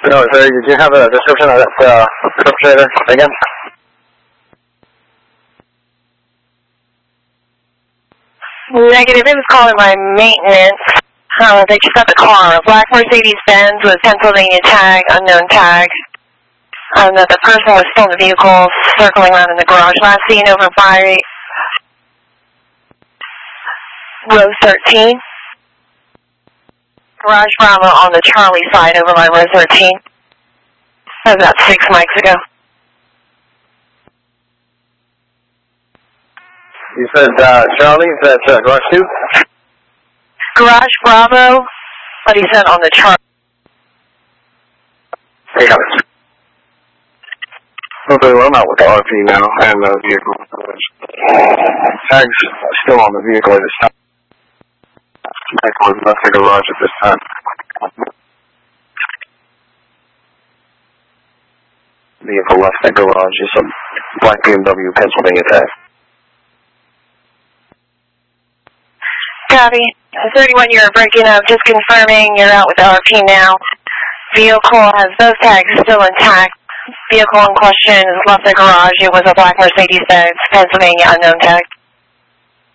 No, sir, did you have a description of that perpetrator again? Negative. It was calling my maintenance. They just got the car. A black Mercedes-Benz with Pennsylvania tag, unknown tag. That the person was still in the vehicle, circling around in the garage. Last seen over by row 13. Garage Bravo on the Charlie side over by row 13. That was about 6 mics ago. You said Charlie, is that garage 2? Garage Bravo, but he said on the Charlie. Yeah. Okay, well, I'm out with the RP now and the vehicle. Tag's still on the vehicle at this time. Vehicle is left the garage at this time. Vehicle left the garage is a black BMW Pennsylvania tag. Copy. 31, you're breaking up. Just confirming you're out with the RP now. Vehicle has both tags still intact. Vehicle in question is left the garage. It was a black Mercedes-Benz Pennsylvania unknown tag.